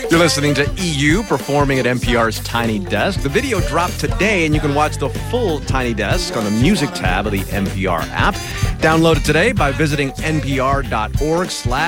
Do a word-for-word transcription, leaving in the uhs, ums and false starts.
You're listening to E U performing at N P R's Tiny Desk. The video dropped today, and you can watch the full Tiny Desk on the music tab of the N P R app. Download it today by visiting npr.org slash